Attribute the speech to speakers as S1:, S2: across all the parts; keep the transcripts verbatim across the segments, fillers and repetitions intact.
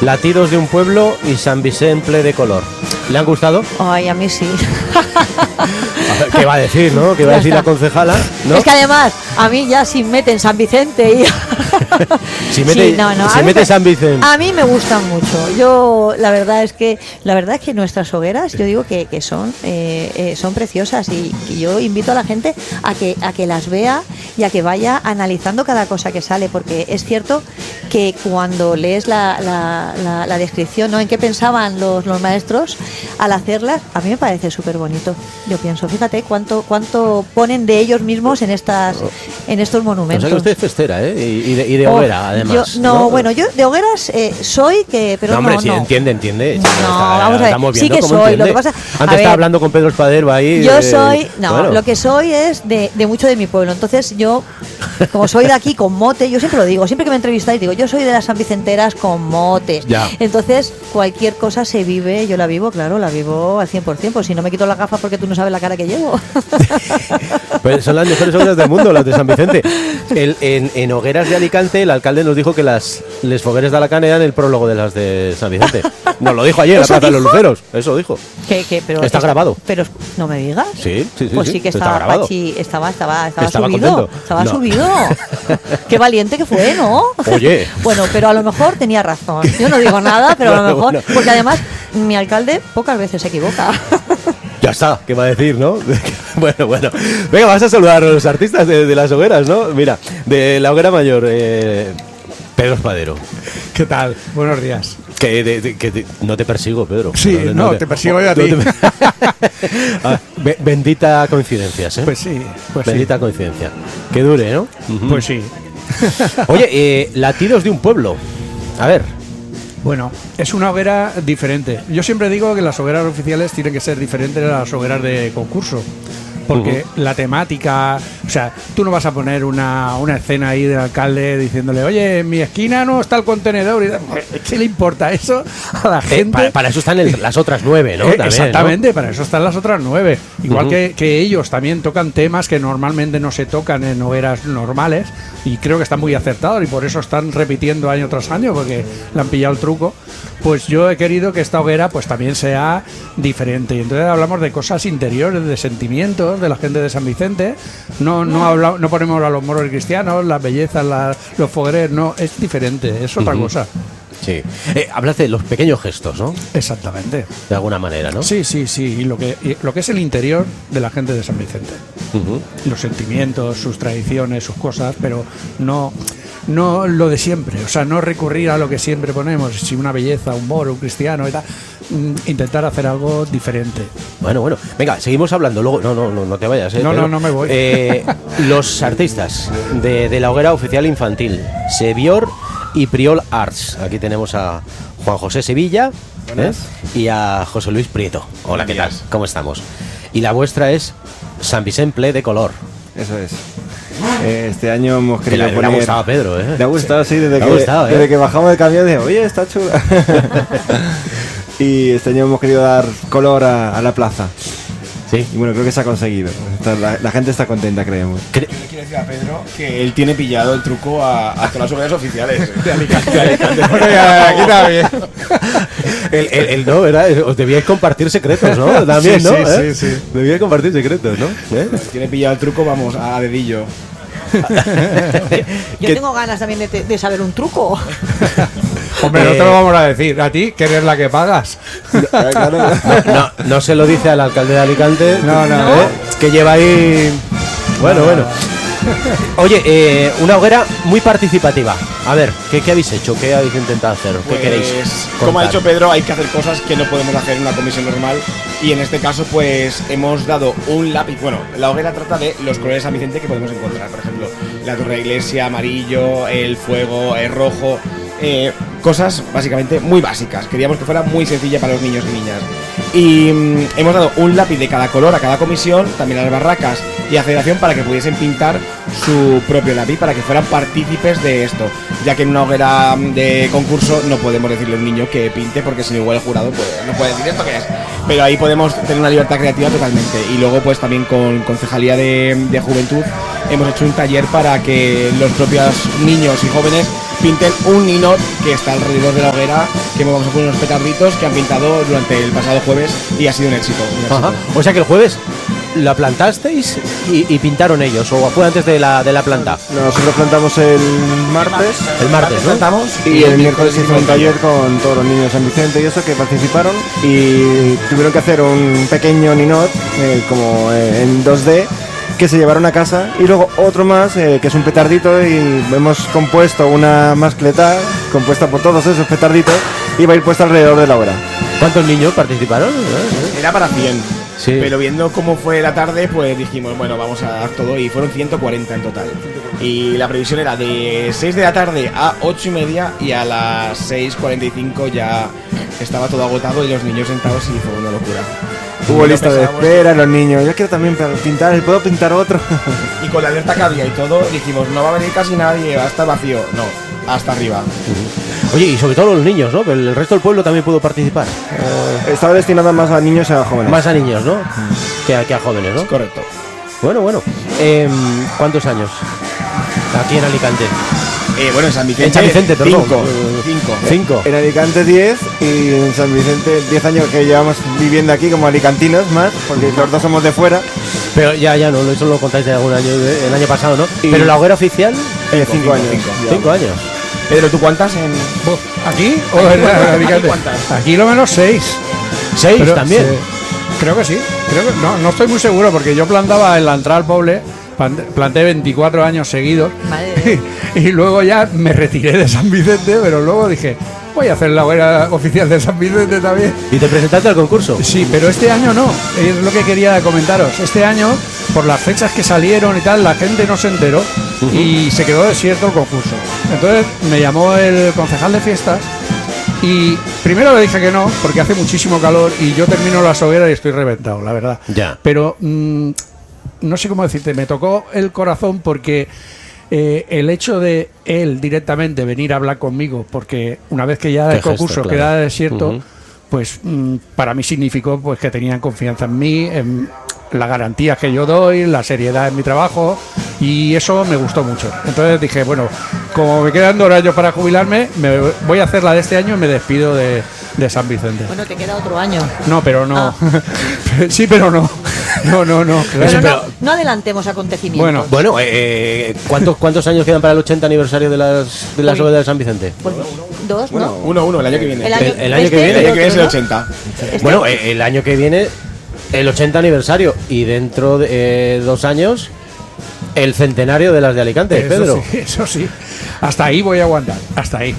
S1: Latidos de un pueblo y San Vicente de color. ¿Le han gustado?
S2: Ay, a mí sí.
S1: ¿Qué va a decir, no? ¿Qué va a decir la concejala? ¿No?
S2: Es que además, a mí ya si meten San Vicente y...
S1: si mete,
S2: sí, no, no.
S1: si mete me, San Vicente.
S2: A mí me gustan mucho. Yo, la verdad es que la verdad es que nuestras hogueras, yo digo que, que son eh, eh, son preciosas y, y yo invito a la gente a que a que las vea y a que vaya analizando cada cosa que sale, porque es cierto que cuando lees la, la, la, la descripción, ¿no? En qué pensaban los, los maestros al hacerlas, a mí me parece súper bonito. Yo pienso, fíjate cuánto cuánto ponen de ellos mismos en estas en estos monumentos.
S1: O sea que usted es festera, ¿eh? Y, y de, y de oh, hoguera, además.
S2: Yo, no, ¿no? Bueno, yo de hogueras eh, soy que, pero
S1: no, hombre,
S2: no,
S1: sí,
S2: no.
S1: entiende, entiende.
S2: No,
S1: está,
S2: vamos a ver, sí que soy.
S1: Entiende.
S2: Lo que pasa,
S1: Antes
S2: ver,
S1: estaba hablando con Pedro Espaderbo ahí.
S2: Yo
S1: de,
S2: soy, no,
S1: bueno.
S2: lo que soy es de, de mucho de mi pueblo. Entonces yo, como soy de aquí con mote, yo siempre lo digo, siempre que me entrevistáis digo, yo soy de las sanvicenteras con mote.
S1: Ya.
S2: Entonces cualquier cosa se vive, yo la vivo, claro, la vivo al cien por ciento. Pues si no me quito las gafas porque tú no sabes la cara que llevo.
S1: Pues son las mejores hogueras del mundo, las de San Vicente. El, en, en hogueras de Alicante, el alcalde nos dijo que las les fogueres de Alacant eran el prólogo de las de San Vicente. Nos lo dijo ayer en la Plaza de los Luceros. Eso dijo.
S2: ¿Qué, qué? Pero
S1: está, está grabado.
S2: Pero no me digas.
S1: Sí, sí, sí.
S2: Pues sí,
S1: sí
S2: que
S1: está
S2: estaba
S1: grabado.
S2: Pachi, estaba, estaba, estaba,
S1: estaba
S2: subido.
S1: Contento.
S2: Estaba
S1: no.
S2: subido. Qué valiente que fue, ¿no?
S1: Oye.
S2: Bueno, pero a lo mejor tenía razón. Yo no digo nada, pero a lo mejor.
S1: Bueno.
S2: Porque además, mi alcalde pocas veces se equivoca.
S1: Ya está, ¿qué va a decir, no? Bueno, bueno. Venga, vas a saludar a los artistas de, de las hogueras, ¿no? Mira, de la hoguera mayor, eh, Pedro Espadero.
S3: ¿Qué tal? Buenos días.
S1: Que, de, de, que de, no te persigo, Pedro.
S3: Sí, no, no te, te persigo yo a ti.
S1: Te, ah, be, bendita coincidencias, ¿eh?
S3: Pues sí. Pues
S1: bendita
S3: sí.
S1: coincidencia. Que dure, ¿no? Uh-huh.
S3: Pues sí.
S1: Oye, eh, latidos de un pueblo. A ver.
S3: Bueno, es una hoguera diferente. Yo siempre digo que las hogueras oficiales tienen que ser diferentes a las hogueras de concurso. Porque uh-huh. la temática, o sea, tú no vas a poner una, una escena ahí del alcalde diciéndole, oye, en mi esquina no está el contenedor. ¿Qué le importa eso a la gente?
S1: Eh, para, para eso están el, las otras nueve, ¿no?
S3: Eh,
S1: También,
S3: exactamente,
S1: ¿no?
S3: Para eso están las otras nueve. Igual uh-huh. que, que ellos también tocan temas que normalmente no se tocan en hogueras normales. Y creo que están muy acertados y por eso están repitiendo año tras año, porque le han pillado el truco. Pues yo he querido que esta hoguera pues también sea diferente. Y entonces hablamos de cosas interiores, de sentimientos de la gente de San Vicente. No no habla, no ponemos a los moros cristianos, las bellezas, la, los fogueres, no, es diferente, es otra uh-huh. cosa.
S1: Sí. Eh, hablas de los pequeños gestos, ¿no?
S3: Exactamente.
S1: De alguna manera, ¿no?
S3: Sí, sí, sí. Y lo que, y lo que es el interior de la gente de San Vicente. Uh-huh. Los sentimientos, sus tradiciones, sus cosas, pero no... No lo de siempre, o sea, no recurrir a lo que siempre ponemos, si una belleza, un moro, un cristiano y tal, intentar hacer algo diferente.
S1: Bueno, bueno, venga, seguimos hablando, luego, no, no, no, no te vayas, ¿eh?
S3: No,
S1: Pero,
S3: no, no me voy.
S1: Eh, los artistas de, de la hoguera oficial infantil, Sevior y Priol Arts, aquí tenemos a Juan José Sevilla ¿eh? y a José Luis Prieto. Hola, ¿qué tal? ¿Cómo estamos? Y la vuestra es San Vicente de color.
S4: Eso es. Este año hemos querido
S1: le,
S4: poner...
S1: Le ha gustado a Pedro, ¿eh?
S4: Le ha gustado, sí, desde, que,
S1: gustado, ¿eh?
S4: desde que bajamos del camión de, oye, está chula. Y este año hemos querido dar color a, a la plaza.
S1: Sí.
S4: Y bueno, creo que se ha conseguido. Está, la, la gente está contenta, creemos.
S5: Cre- Yo quiero decir a Pedro que él tiene pillado el truco a, a todas las hogueras oficiales. De Alicante. De Alicante.
S4: Bueno, ya, aquí también.
S1: El, el, el no, ¿verdad? Os debíais compartir secretos, ¿no? También,
S4: sí,
S1: ¿no?
S4: Sí,
S1: ¿Eh?
S4: sí, sí.
S1: Debíais compartir secretos, ¿no? ¿Eh?
S5: Tiene pillado el truco, vamos, a dedillo.
S2: Yo tengo ganas también de, de saber un truco.
S3: Hombre, eh, no te lo vamos a decir. A ti, que eres la que pagas.
S1: No, no, no se lo dice al alcalde de Alicante.
S3: No, no.
S1: ¿eh? Que lleva ahí... Bueno, no, bueno. Oye, eh, una hoguera muy participativa. A ver, ¿qué, qué habéis hecho? ¿Qué habéis intentado hacer? ¿Qué
S5: pues,
S1: queréis contar?
S5: Como ha dicho Pedro, hay que hacer cosas que no podemos hacer en una comisión normal. Y en este caso, pues, hemos dado un lápiz. Bueno, la hoguera trata de los colores de San Vicente que podemos encontrar. Por ejemplo, la torre de iglesia, amarillo, el fuego, el rojo... Eh, cosas básicamente muy básicas. Queríamos que fuera muy sencilla para los niños y niñas. Y mmm, hemos dado un lápiz de cada color a cada comisión, también a las barracas y a Federación, para que pudiesen pintar su propio lápiz, para que fueran partícipes de esto, ya que en una hoguera de concurso no podemos decirle a un niño que pinte, porque si no, igual el jurado pues, no puede decir esto que es. Pero ahí podemos tener una libertad creativa totalmente. Y luego pues también con Concejalía de, de Juventud hemos hecho un taller para que los propios niños y jóvenes pinten un ninot que está alrededor de la hoguera, que vamos a poner unos petarditos que han pintado durante el pasado jueves y ha sido un éxito. Un éxito.
S1: Ajá. O sea que el jueves la plantasteis y, y pintaron ellos, o fue antes de la, de la planta.
S4: Nosotros plantamos el martes.
S1: El martes, ¿no?
S5: Plantamos
S4: Y el miércoles se hizo un taller con todos los niños de San Vicente y eso que participaron y tuvieron que hacer un pequeño ninot eh, como eh, en dos D que se llevaron a casa y luego otro más eh, que es un petardito y hemos compuesto una mascleta compuesta por todos esos petarditos y va a ir puesta alrededor de la hoguera.
S1: ¿Cuántos niños participaron?
S5: Era para cien.
S1: Sí.
S5: Pero viendo cómo fue la tarde, pues dijimos, bueno, vamos a dar todo y fueron ciento cuarenta en total. Y la previsión era de seis de la tarde a ocho y media y a las seis cuarenta y cinco ya estaba todo agotado y los niños sentados y fue una locura.
S4: Hubo
S5: Y
S4: lista
S5: lo
S4: de
S5: pensamos,
S4: espera, los niños, yo quiero también pintar, ¿puedo pintar otro?
S5: Y con la alerta que había y todo, dijimos, no va a venir casi nadie, va a estar vacío. No, hasta arriba.
S1: Oye, y sobre todo los niños, ¿no? El resto del pueblo también pudo participar.
S4: Estaba destinado más a niños y a jóvenes.
S1: Más a niños, ¿no? Que a, que a jóvenes, ¿no?
S5: Correcto.
S1: Bueno, bueno. Eh, ¿Cuántos años? Aquí en Alicante.
S5: Eh, bueno, en San Vicente.
S1: En San Vicente, perdón.
S5: Cinco.
S1: Eh,
S5: Cinco.
S1: Cinco.
S4: En Alicante diez y en San Vicente diez años que llevamos viviendo aquí como alicantinos más, porque los dos somos de fuera.
S1: Pero ya, ya, no, eso lo contáis de algún año, de- el año pasado, ¿no?
S4: Y-
S1: Pero la hoguera oficial,
S4: Eh, cinco,
S5: cinco,
S4: años.
S5: cinco.
S4: ya.
S1: cinco años.
S5: Pedro, ¿tú cuántas en...?
S3: ¿Aquí? ¿O en Alicante?
S5: ¿Cuántas?
S3: Aquí lo menos seis.
S1: Seis
S3: Pero
S1: también.
S3: se- creo que sí. Creo que, no, no estoy muy seguro porque yo plantaba en la entrada al Poble, plan- planté veinticuatro años seguidos
S2: Madre de Dios.
S3: y luego ya me retiré de San Vicente, pero luego dije, voy a hacer la hoguera oficial de San Vicente también.
S1: ¿Y te presentaste al concurso?
S3: Sí, pero este año no, es lo que quería comentaros. Este año, por las fechas que salieron y tal, la gente no se enteró y se quedó desierto el concurso. Entonces me llamó el concejal de fiestas y primero le dije que no, porque hace muchísimo calor y yo termino la hoguera y estoy reventado, la verdad.
S1: Ya.
S3: Pero mm, no sé cómo decirte, me tocó el corazón porque eh, el hecho de él directamente venir a hablar conmigo, porque una vez que ya
S1: Qué
S3: el concurso
S1: gesto, claro.
S3: queda desierto,
S1: Ujú.
S3: pues mm, para mí significó pues que tenían confianza en mí, en las garantías que yo doy, la seriedad en mi trabajo y eso me gustó mucho. Entonces dije, bueno, como me quedan dos años para jubilarme, me voy a hacer la de este año y me despido de, de San Vicente.
S2: Bueno, te queda otro año.
S3: No, pero no.
S2: Ah.
S3: Sí, pero no. No, no, no.
S2: Pero no,
S1: pero-
S2: no adelantemos acontecimientos.
S3: Bueno,
S1: Bueno, eh, ¿cuántos, ¿cuántos años quedan para el ochenta aniversario de las de las
S2: Uy.
S1: hogueras de San Vicente?
S2: Pues dos, ¿no?
S5: Uno, uno, el año que viene.
S2: El año,
S1: El- el año
S2: este
S1: que
S2: y
S1: viene.
S5: El año que viene es el
S2: otro, ¿no?
S5: ochenta.
S2: Este-
S1: Bueno, eh, el año que viene, el ochenta aniversario y dentro de eh, dos años, el centenario de las de Alicante,
S3: eso
S1: Pedro.
S3: sí, eso sí. Hasta ahí voy a aguantar. Hasta ahí.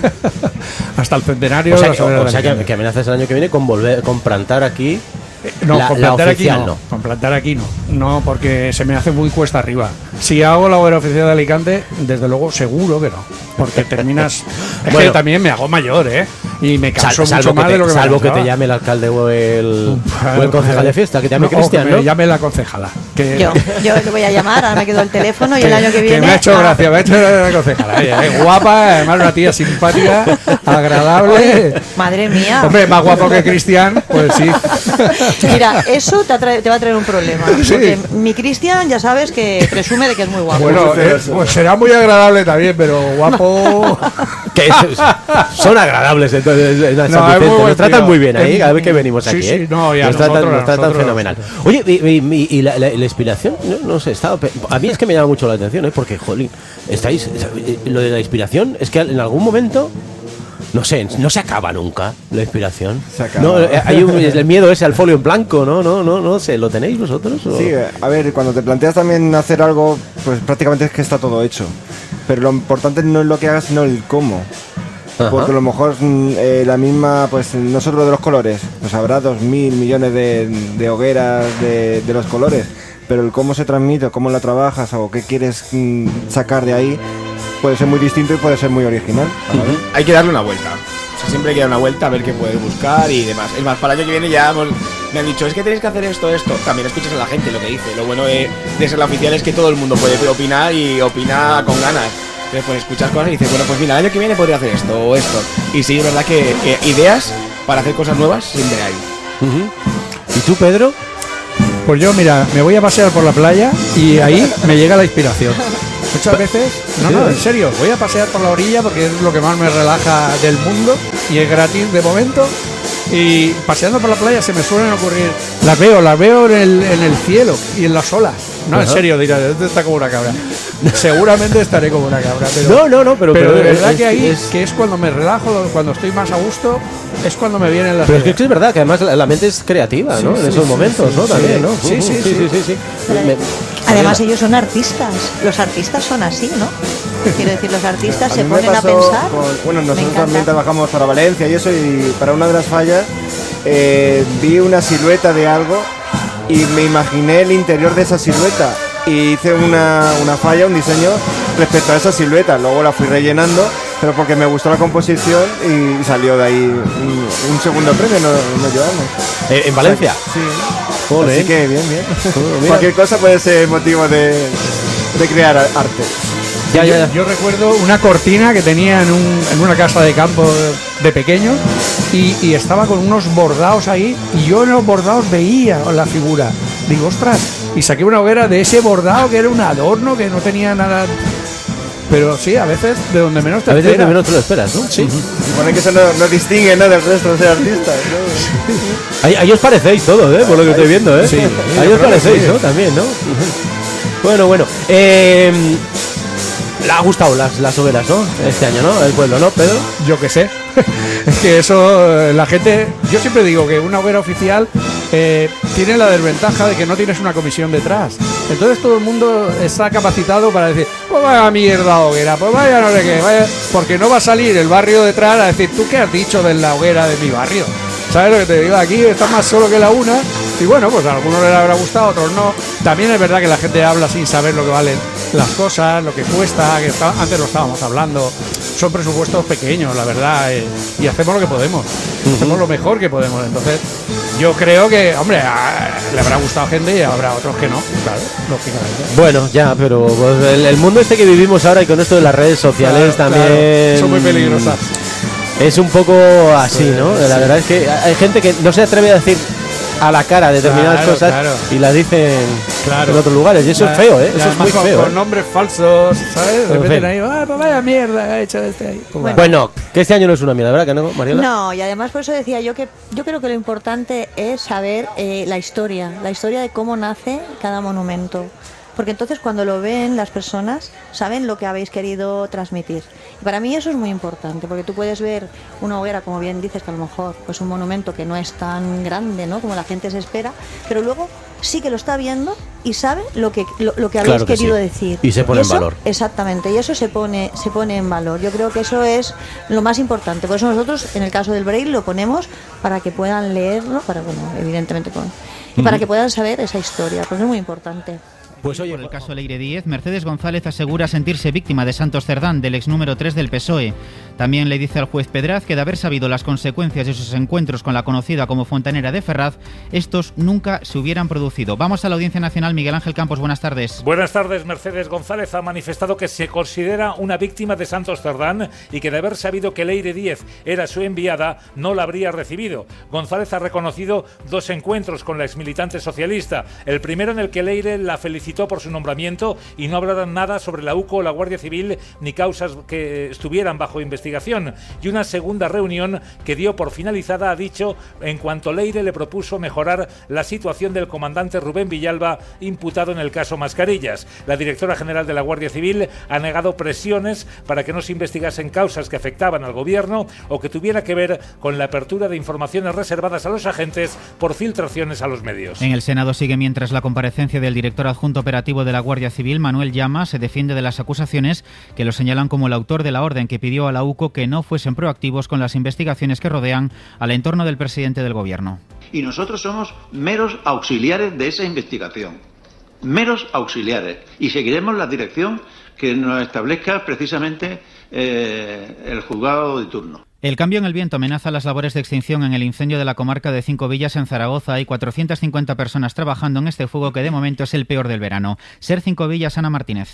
S3: Hasta el centenario
S1: O sea,
S3: de
S1: que,
S3: las hogueras
S1: o
S3: de
S1: sea que,
S3: Alicante.
S1: que amenazas el año que viene con volver, con plantar aquí.
S3: No,
S1: la-
S3: con
S1: la
S3: plantar aquí
S1: oficial
S3: no,
S1: no.
S3: Con plantar aquí no. No, porque se me hace muy cuesta arriba. Si hago la hoguera oficial de Alicante, desde luego seguro que no. Porque terminas. Es
S1: Bueno.
S3: que también me hago mayor, ¿eh? Y me canso
S1: Sal-
S3: mucho
S1: salvo
S3: más
S1: que
S3: de lo
S1: te,
S3: que me
S1: salvo que te
S3: cansaba.
S1: llame el alcalde o el,
S3: Claro,
S1: o el concejal de fiesta, que te llame
S3: no, o
S1: Cristian,
S3: que
S1: ¿no?
S3: me llame la concejala. Que,
S2: Yo, yo le voy a llamar, ahora me quedo el teléfono y el año que viene.
S3: me ha hecho
S2: ah,
S3: gracia, me ha hecho la concejala. Ella es guapa, además una tía simpática, agradable.
S2: Madre mía.
S3: Hombre, más guapo que Cristian, pues sí.
S2: Mira, eso te, atrae- te va a traer un problema.
S3: Sí.
S2: Porque mi Cristian ya sabes que presume de que es muy guapo.
S3: Bueno, eh, pues será muy agradable también, pero guapo.
S1: Que es- son agradables entonces en San
S3: No, es muy
S1: Vicente.
S3: buen
S1: Nos tratan
S3: tío.
S1: muy bien ahí,
S3: Es
S1: cada vez
S3: muy-
S1: que venimos
S3: sí,
S1: aquí.
S3: sí,
S1: ¿eh?
S3: no, y a
S1: nos tratan,
S3: nosotros,
S1: nos
S3: a
S1: tratan
S3: nosotros,
S1: fenomenal.
S3: nosotros.
S1: Oye, y, y- y la, la- la inspiración, no, no sé, estaba, pe- a mí es que me llama mucho la atención, ¿eh? Porque, jolín, estáis, eh, lo de la inspiración es que en algún momento. No sé, no se acaba nunca la inspiración.
S4: Se acaba.
S1: No, eh, hay un, el miedo ese al folio en blanco, ¿no? No, no, no sé, ¿lo tenéis vosotros? o?
S4: Sí, eh, a ver, cuando te planteas también hacer algo, pues prácticamente es que está todo hecho. Pero lo importante no es lo que hagas, sino el cómo.
S1: Ajá.
S4: Porque a lo mejor mm, eh, la misma, pues no solo de los colores, pues habrá dos mil millones de, de hogueras de, de los colores, pero el cómo se transmite, cómo la trabajas o qué quieres mm, sacar de ahí, puede ser muy distinto y puede ser muy original. a la vez.
S5: Hay que darle una vuelta. O sea, siempre hay que dar una vuelta a ver qué puedes buscar y demás. Es más, para el año que viene ya hemos- me han dicho, es que tenéis que hacer esto, esto. También escuchas a la gente lo que dice. Lo bueno de, de ser la oficial es que todo el mundo puede opinar y opina con ganas. Entonces, pues escuchas cosas y dices, bueno, pues mira, el año que viene podría hacer esto o esto. Y sí, es verdad que, que ideas para hacer cosas nuevas siempre hay.
S1: Ujú. ¿Y tú, Pedro?
S3: Pues yo, mira, me voy a pasear por la playa y ahí me llega la inspiración. Muchas veces, no, no, en serio, voy a pasear por la orilla porque es lo que más me relaja del mundo y es gratis de momento. Y paseando por la playa se me suelen ocurrir, las veo, las veo en el, en el cielo y en las olas. No,
S1: Ajá.
S3: en serio, dirás, este está como una cabra. Seguramente estaré como una cabra, pero
S1: No, no, no, pero,
S3: pero,
S1: pero
S3: de verdad
S1: es-
S3: que ahí,
S1: es-
S3: que es cuando me relajo, cuando estoy más a gusto, es cuando me vienen las
S1: Pero es que
S3: ideas.
S1: es verdad que además la, la mente es creativa, ¿no?
S3: Sí,
S1: En
S3: sí,
S1: esos
S3: sí,
S1: momentos,
S3: sí,
S1: ¿no?
S3: sí.
S1: También, ¿no?
S3: Sí, sí,
S1: sí,
S3: sí.
S1: sí, sí.
S2: Pero,
S1: Me-
S2: además
S1: Mariela.
S2: ellos son artistas. Los artistas son así, ¿no? Quiero decir, los artistas
S4: A
S2: se
S4: mí me
S2: ponen a
S4: pasó
S2: pensar.
S4: con- bueno,
S2: Me
S4: nosotros
S2: encanta.
S4: también trabajamos para Valencia y eso, y para una de las fallas eh, vi una silueta de algo y me imaginé el interior de esa silueta y hice una, una falla, un diseño respecto a esa silueta. Luego la fui rellenando, pero porque me gustó la composición y salió de ahí un, un segundo premio, nos, nos llevamos.
S1: Eh, ¿En Valencia?
S4: Sí.
S1: Ole.
S4: Así que bien, bien.
S1: mira.
S4: Cualquier cosa puede ser motivo de, de crear a- arte.
S1: Ya, ya, ya.
S3: Yo, yo recuerdo una cortina que tenía en, un, en una casa de campo de, de pequeño y, y estaba con unos bordados ahí y yo en los bordados veía la figura. Digo, ostras, y saqué una hoguera de ese bordado que era un adorno que no tenía nada. Pero sí, a veces de donde menos te
S1: A veces de
S3: esperas.
S1: menos te lo esperas, ¿no?
S3: Sí.
S4: Supone que eso no, no distingue, ¿no?, del resto de ser artistas, ¿no?
S1: Ahí, ahí os parecéis todo, ¿eh? Por lo que estoy viendo, ¿eh?
S3: Sí,
S1: Ahí
S3: yo
S1: os
S3: creo que
S1: parecéis,
S3: sí.
S1: ¿no? También, ¿no? Bueno, bueno. Eh, le ha gustado las, las hogueras, ¿no? Este año, ¿no? El pueblo, ¿no, Pedro?
S3: Yo qué sé. Es que eso, eh, la gente. Yo siempre digo que una hoguera oficial eh, tiene la desventaja de que no tienes una comisión detrás. Entonces todo el mundo está capacitado para decir, pues vaya mierda hoguera, pues vaya no sé qué, vaya. Porque no va a salir el barrio detrás a decir, ¿tú qué has dicho de la hoguera de mi barrio? ¿Sabes lo que te digo? Aquí está más solo que la una. Y bueno, pues a algunos les habrá gustado, a otros no. También es verdad que la gente habla sin saber lo que valen las cosas, lo que cuesta, que está- antes lo estábamos hablando. Son presupuestos pequeños, la verdad, eh, y hacemos lo que podemos. Hacemos lo mejor que podemos. Entonces, yo creo que, hombre, a- le habrá gustado gente y habrá otros que no, claro, lógicamente.
S1: Bueno, ya, pero pues, el, el mundo este que vivimos ahora y con esto de las redes sociales
S3: Claro,
S1: también...
S3: claro, son muy peligrosas.
S1: Es un poco así, ¿no? La verdad es que hay gente que no se atreve a decir a la cara determinadas
S3: Claro,
S1: cosas
S3: claro.
S1: y las dicen
S3: Claro.
S1: en otros lugares. Y eso es feo, ¿eh?
S3: Y
S1: Eso es
S3: además
S1: muy
S3: con,
S1: feo.
S3: con
S1: ¿eh?
S3: nombres falsos, ¿sabes? De
S1: En
S3: repente
S1: fin.
S3: ahí, ah, pues vaya mierda que ha hecho este ahí. Pues bueno.
S1: Bueno, que este año no es una mierda, ¿verdad que no, Mariela?
S2: No, y además por eso decía yo que yo creo que lo importante es saber eh, la historia, la historia de cómo nace cada monumento. Porque entonces cuando lo ven las personas saben lo que habéis querido transmitir. Y para mí eso es muy importante, porque tú puedes ver una hoguera, como bien dices, que a lo mejor pues un monumento que no es tan grande, ¿no?, como la gente se espera, pero luego sí que lo está viendo y sabe lo que lo, lo que habéis
S1: Claro que
S2: querido
S1: sí.
S2: decir.
S1: Y se pone en
S2: eso-
S1: valor.
S2: Exactamente, y eso se pone se pone en valor. Yo creo que eso es lo más importante. Por eso nosotros, en el caso del Braille, lo ponemos para que puedan leerlo, para bueno, evidentemente con y para que puedan saber esa historia, pues es muy importante.
S1: Pues oye,
S6: Por el caso Leire Díez, Mercedes González asegura sentirse víctima de Santos Cerdán, del ex número tres del P S O E. También le dice al juez Pedraz que de haber sabido las consecuencias de sus encuentros con la conocida como fontanera de Ferraz, estos nunca se hubieran producido. Vamos a la Audiencia Nacional. Miguel Ángel Campos, buenas tardes.
S7: Buenas tardes. Mercedes González ha manifestado que se considera una víctima de Santos Cerdán y que de haber sabido que Leire Díez era su enviada, no la habría recibido. González ha reconocido dos encuentros con la exmilitante socialista. El primero en el que Leire la felicitó por su nombramiento y no hablaron nada sobre la U C O o la Guardia Civil ni causas que estuvieran bajo investigación. Y una segunda reunión que dio por finalizada, ha dicho, en cuanto Leire le propuso mejorar la situación del comandante Rubén Villalba, imputado en el caso Mascarillas. La directora general de la Guardia Civil ha negado presiones para que no se investigasen causas que afectaban al gobierno o que tuviera que ver con la apertura de informaciones reservadas a los agentes por filtraciones a los medios.
S6: En el Senado sigue mientras la comparecencia del director adjunto operativo de la Guardia Civil, Manuel Llama, se defiende de las acusaciones que lo señalan como el autor de la orden que pidió a la U C O que no fuesen proactivos con las investigaciones que rodean al entorno del presidente del gobierno.
S8: Y nosotros somos meros auxiliares de esa investigación, meros auxiliares, y seguiremos la dirección que nos establezca precisamente eh, el juzgado de turno.
S6: El cambio en el viento amenaza las labores de extinción en el incendio de la comarca de Cinco Villas en Zaragoza. Hay cuatrocientas cincuenta personas trabajando en este fuego que de momento es el peor del verano. Ser Cinco Villas, Ana Martínez.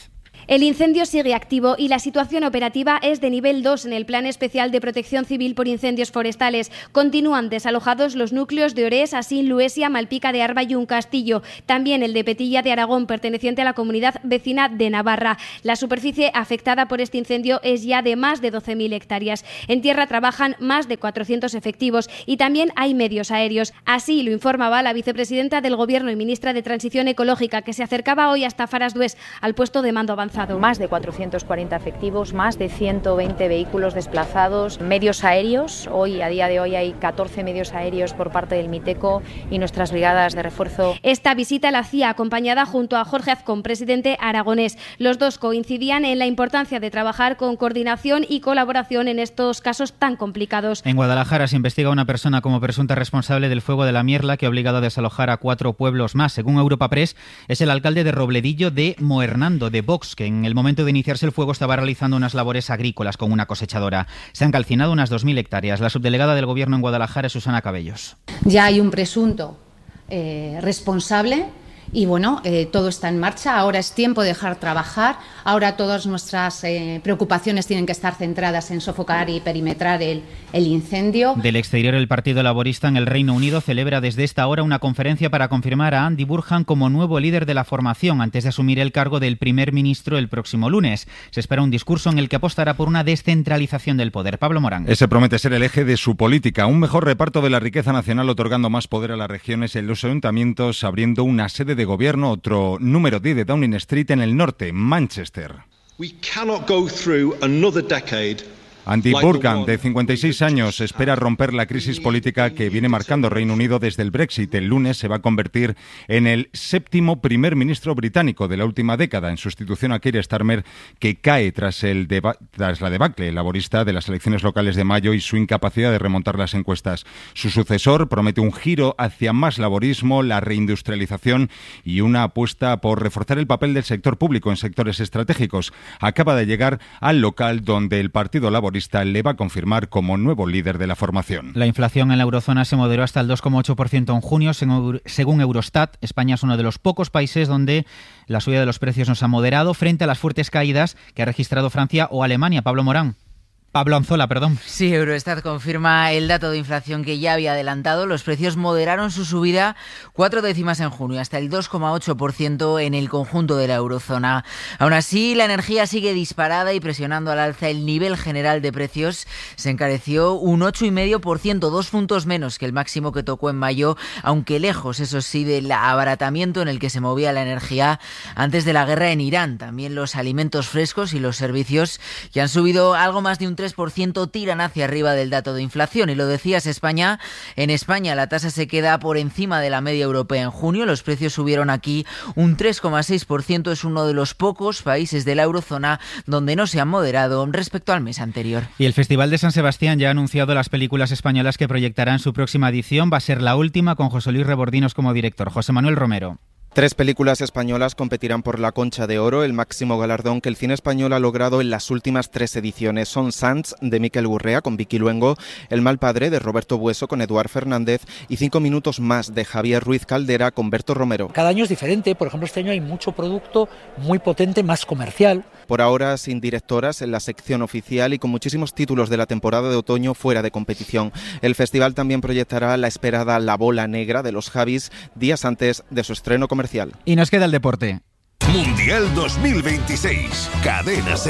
S9: El incendio sigue activo y la situación operativa es de nivel dos en el Plan Especial de Protección Civil por Incendios Forestales. Continúan desalojados los núcleos de Orés, Asín, Luesia, Malpica de Arba y Un Castillo. También el de Petilla de Aragón, perteneciente a la comunidad vecina de Navarra. La superficie afectada por este incendio es ya de más de doce mil hectáreas. En tierra trabajan más de cuatrocientos efectivos y también hay medios aéreos. Así lo informaba la vicepresidenta del Gobierno y ministra de Transición Ecológica, que se acercaba hoy hasta Faras Dués, al puesto de mando avanzado.
S10: Más de cuatrocientos cuarenta efectivos, más de ciento veinte vehículos desplazados, medios aéreos. Hoy, a día de hoy, hay catorce medios aéreos por parte del MITECO y nuestras brigadas de refuerzo.
S9: Esta visita la hacía acompañada junto a Jorge Azcón, presidente aragonés. Los dos coincidían en la importancia de trabajar con coordinación y colaboración en estos casos tan complicados.
S6: En Guadalajara se investiga a una persona como presunta responsable del fuego de la Mierla que ha obligado a desalojar a cuatro pueblos más. Según Europa Press, es el alcalde de Robledillo de Moernando, de Vox, que en el momento de iniciarse el fuego estaba realizando unas labores agrícolas con una cosechadora. Se han calcinado unas dos mil hectáreas. La subdelegada del Gobierno en Guadalajara es Susana Cabellos.
S11: Ya hay un presunto eh, responsable. Y bueno, eh, todo está en marcha, ahora es tiempo de dejar trabajar, ahora todas nuestras eh, preocupaciones tienen que estar centradas en sofocar y perimetrar el, el incendio.
S6: Del exterior, el Partido Laborista en el Reino Unido celebra desde esta hora una conferencia para confirmar a Andy Burnham como nuevo líder de la formación antes de asumir el cargo del primer ministro el próximo lunes. Se espera un discurso en el que apostará por una descentralización del poder. Pablo Morán.
S12: Ese promete ser el eje de su política, un mejor reparto de la riqueza nacional otorgando más poder a las regiones y en los ayuntamientos, abriendo una sede de gobierno, otro número diez de Downing Street en el norte, Manchester.
S13: We cannot go through another decade.
S12: Andy Burnham, de cincuenta y seis años, espera romper la crisis política que viene marcando Reino Unido desde el Brexit. El lunes se va a convertir en el séptimo primer ministro británico de la última década, en sustitución a Keir Starmer, que cae tras, el deba- tras la debacle laborista de las elecciones locales de mayo y su incapacidad de remontar las encuestas. Su sucesor promete un giro hacia más laborismo, la reindustrialización y una apuesta por reforzar el papel del sector público en sectores estratégicos. Acaba de llegar al local donde el Partido Laborista le va a confirmar como nuevo líder de la formación.
S6: La inflación en la eurozona se moderó hasta el dos coma ocho por ciento en junio, según Eurostat. España es uno de los pocos países donde la subida de los precios nos ha moderado frente a las fuertes caídas que ha registrado Francia o Alemania. Pablo Morán. Pablo Anzola, perdón.
S14: Sí, Eurostat confirma el dato de inflación que ya había adelantado. Los precios moderaron su subida cuatro décimas en junio, hasta el dos coma ocho por ciento en el conjunto de la eurozona. Aún así, la energía sigue disparada y presionando al alza el nivel general de precios. Se encareció un ocho coma cinco por ciento, dos puntos menos que el máximo que tocó en mayo, aunque lejos, eso sí, del abaratamiento en el que se movía la energía antes de la guerra en Irán. También los alimentos frescos y los servicios, que han subido algo más de un tres por ciento, tiran hacia arriba del dato de inflación. Y lo decías, España. En España la tasa se queda por encima de la media europea en junio. Los precios subieron aquí un tres coma seis por ciento. Es uno de los pocos países de la eurozona donde no se han moderado respecto al mes anterior.
S6: Y el Festival de San Sebastián ya ha anunciado las películas españolas que proyectará en su próxima edición. Va a ser la última, con José Luis Rebordinos como director. José Manuel Romero.
S15: Tres películas españolas competirán por la Concha de Oro, el máximo galardón que el cine español ha logrado en las últimas tres ediciones. Son Sants, de Miquel Gurrea, con Vicky Luengo, El mal padre, de Roberto Bueso, con Eduard Fernández, y Cinco minutos más, de Javier Ruiz Caldera, con Berto Romero.
S16: Cada año es diferente. Por ejemplo, este año hay mucho producto muy potente, más comercial.
S15: Por ahora, sin directoras en la sección oficial y con muchísimos títulos de la temporada de otoño fuera de competición. El festival también proyectará la esperada La bola negra de los Javis días antes de su estreno comercial.
S6: Y nos queda el deporte.
S17: Mundial dos mil veintiséis, Cadena SER.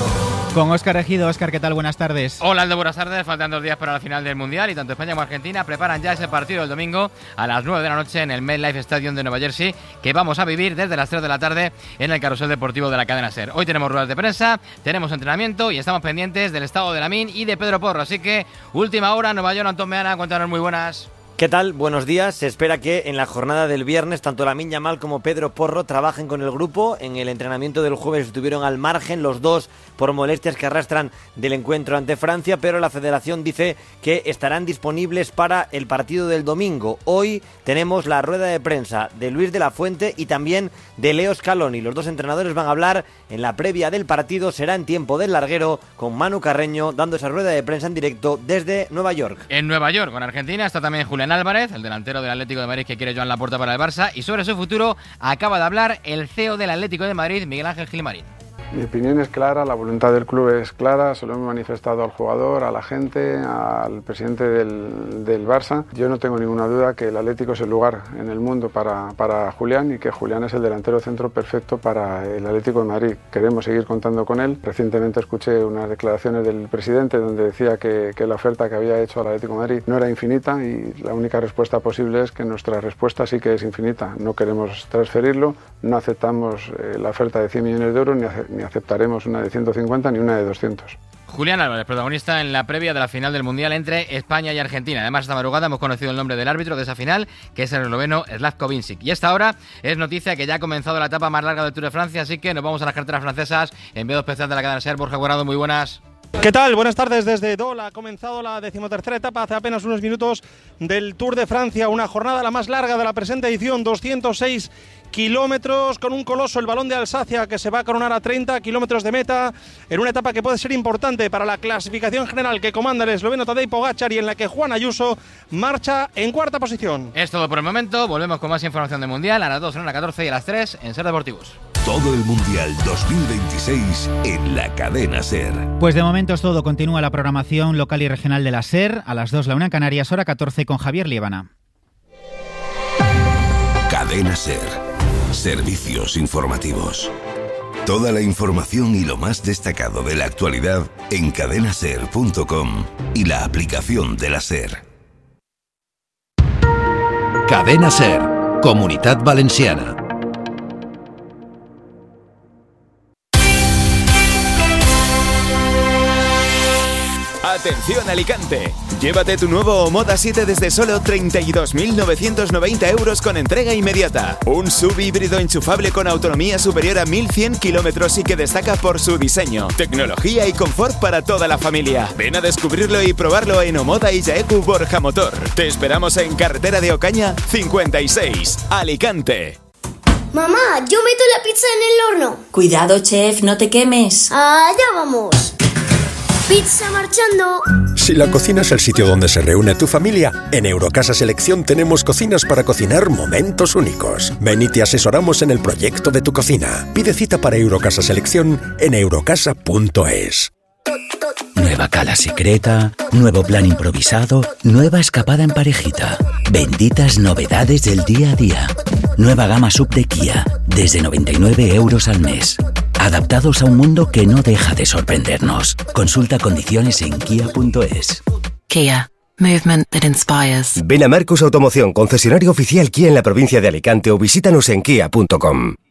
S6: Con Óscar Ejido. Óscar, ¿qué tal? Buenas tardes.
S18: Hola, Aldo, buenas tardes. Faltan dos días para la final del Mundial y tanto España como Argentina preparan ya ese partido del domingo a las nueve de la noche en el MetLife Stadium de Nueva Jersey, que vamos a vivir desde las tres de la tarde en el carrusel deportivo de la cadena SER. Hoy tenemos ruedas de prensa, tenemos entrenamiento y estamos pendientes del estado de Lamine y de Pedro Porro. Así que, última hora, Nueva York, Antón Meana, cuéntanos, muy buenas.
S19: ¿Qué tal? Buenos días. Se espera que en la jornada del viernes tanto Lamine Yamal como Pedro Porro trabajen con el grupo. En el entrenamiento del jueves estuvieron al margen los dos por molestias que arrastran del encuentro ante Francia, pero la federación dice que estarán disponibles para el partido del domingo. Hoy tenemos la rueda de prensa de Luis de la Fuente y también de Leo Scaloni. Los dos entrenadores van a hablar en la previa del partido. Será en tiempo del larguero, con Manu Carreño dando esa rueda de prensa en directo desde Nueva York.
S18: En Nueva York, con Argentina, está también Julián Álvarez, el delantero del Atlético de Madrid que quiere Joan Laporta para el Barça, y sobre su futuro acaba de hablar el C E O del Atlético de Madrid, Miguel Ángel Gilmarín.
S20: Mi opinión es clara, la voluntad del club es clara, se lo hemos manifestado al jugador, a la gente, al presidente del, del Barça. Yo no tengo ninguna duda que el Atlético es el lugar en el mundo para, para Julián y que Julián es el delantero centro perfecto para el Atlético de Madrid. Queremos seguir contando con él. Recientemente escuché unas declaraciones del presidente donde decía que, que la oferta que había hecho al Atlético de Madrid no era infinita y la única respuesta posible es que nuestra respuesta sí que es infinita. No queremos transferirlo, no aceptamos eh, la oferta de cien millones de euros ni, ace ni aceptaremos una de ciento cincuenta ni una de doscientos.
S18: Julián Álvarez, protagonista en la previa de la final del Mundial entre España y Argentina. Además, esta madrugada hemos conocido el nombre del árbitro de esa final, que es el esloveno Slavko Vincic. Y esta hora es noticia que ya ha comenzado la etapa más larga del Tour de Francia, así que nos vamos a las carreteras francesas. Enviado especial de la cadena SER, Borja Guardado, muy buenas.
S21: ¿Qué tal? Buenas tardes desde Dole. Ha comenzado la decimotercera etapa hace apenas unos minutos del Tour de Francia, una jornada la más larga de la presente edición, doscientos seis kilómetros, con un coloso, el Balón de Alsacia, que se va a coronar a treinta kilómetros de meta, en una etapa que puede ser importante para la clasificación general que comanda el esloveno Tadej Pogačar y en la que Juan Ayuso marcha en cuarta posición.
S18: Es todo por el momento, volvemos con más información del Mundial a las dos, en la catorce y a las tres en SER Deportivos.
S17: Todo el Mundial dos mil veintiséis en la cadena SER.
S6: Pues de momento es todo. Continúa la programación local y regional de la SER. A las dos, la una en Canarias, hora catorce, con Javier Liébana.
S17: Cadena SER. Servicios informativos. Toda la información y lo más destacado de la actualidad en cadena ser punto com y la aplicación de la SER.
S22: Cadena SER, Comunitat Valenciana.
S23: Atención Alicante, llévate tu nuevo Moda siete desde solo treinta y dos mil novecientos noventa euros con entrega inmediata. Un S U V híbrido enchufable con autonomía superior a mil cien kilómetros y que destaca por su diseño, tecnología y confort para toda la familia. Ven a descubrirlo y probarlo en Omoda y Jaeku Borja Motor. Te esperamos en Carretera de Ocaña cincuenta y seis, Alicante.
S24: Mamá, yo meto la pizza en el horno.
S25: Cuidado, chef, no te quemes.
S24: Allá vamos. Pizza marchando.
S26: Si la cocina es el sitio donde se reúne tu familia, en Eurocasa Selección tenemos cocinas para cocinar momentos únicos. Ven y te asesoramos en el proyecto de tu cocina. Pide cita para Eurocasa Selección en eurocasa punto es.
S27: Nueva cala secreta, nuevo plan improvisado, nueva escapada en parejita. Benditas novedades del día a día. Nueva gama sub de Kia, desde noventa y nueve euros al mes. Adaptados a un mundo que no deja de sorprendernos. Consulta condiciones en kia punto es.
S28: Kia. Movement that inspires.
S29: Ven a Marcus Automoción, concesionario oficial Kia en la provincia de Alicante, o visítanos en kia punto com.